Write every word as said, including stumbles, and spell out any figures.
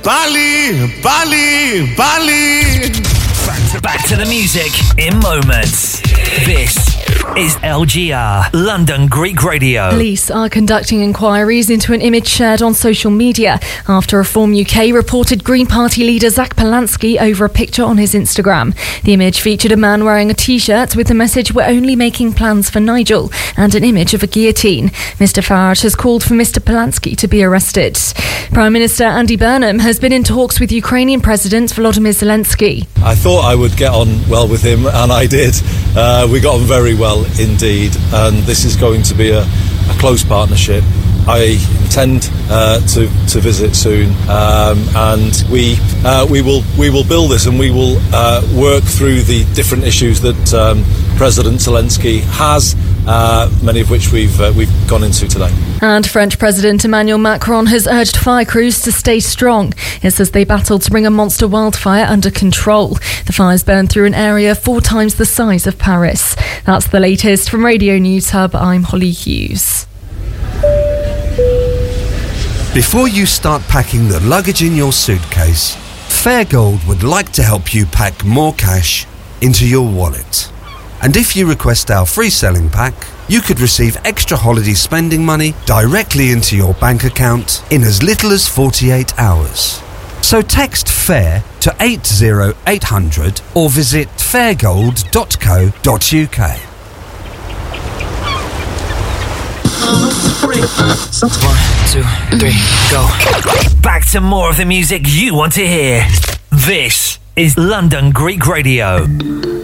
Bali, Bali, Bali. Back to, back to the music in moments. This is L G R, London Greek Radio. Police are conducting inquiries into an image shared on social media after Reform U K reported Green Party leader Zach Polansky over a picture on his Instagram. The image featured a man wearing a T-shirt with the message "We're only making plans for Nigel" and an image of a guillotine. Mister Farage has called for Mister Polansky to be arrested. Prime Minister Andy Burnham has been in talks with Ukrainian President Volodymyr Zelensky. I thought I would get on well with him, and I did. Uh, we got on very well indeed, and this is going to be a, a close partnership. I intend uh, to to visit soon, um, and we uh, we will we will build this, and we will uh, work through the different issues that um, President Zelensky has, uh, many of which we've uh, we've gone into today. And French President Emmanuel Macron has urged fire crews to stay strong. It says they battled to bring a monster wildfire under control. The fires burned through an area four times the size of Paris. That's the latest from Radio News Hub. I'm Holly Hughes. Before you start packing the luggage in your suitcase, Fairgold would like to help you pack more cash into your wallet. And if you request our free selling pack, you could receive extra holiday spending money directly into your bank account in as little as forty-eight hours. So text FAIR to eight zero eight hundred or visit fairgold dot co dot uk. One, two, three, go. Back to more of the music you want to hear. This is London Greek Radio.